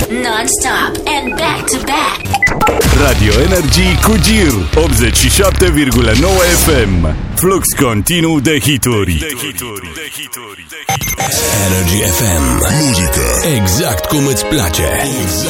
non-stop and back-to-back. Radio Energy cu Gir 87,9 FM. Flux continuu de hituri. Energy FM. Muzică exact cum îți place.